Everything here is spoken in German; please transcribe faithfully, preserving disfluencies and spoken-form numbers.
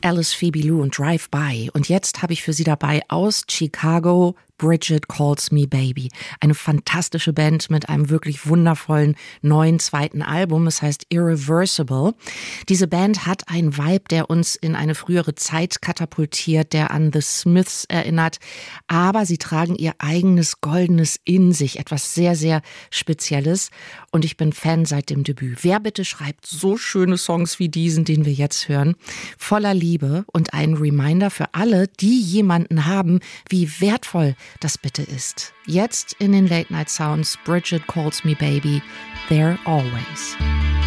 Alice Phoebe Lou und Drive By. Und jetzt habe ich für Sie dabei aus Chicago Bridget Calls Me Baby. Eine fantastische Band mit einem wirklich wundervollen neuen zweiten Album. Es heißt Irreversible. Diese Band hat einen Vibe, der uns in eine frühere Zeit katapultiert, der an The Smiths erinnert. Aber sie tragen ihr eigenes Goldenes in sich. Etwas sehr, sehr Spezielles. Und ich bin Fan seit dem Debüt. Wer bitte schreibt so schöne Songs wie diesen, den wir jetzt hören? Voller Liebe und ein Reminder für alle, die jemanden haben, wie wertvoll das bitte ist. Jetzt in den Late Night Sounds, Bridget Calls Me Baby, There Always.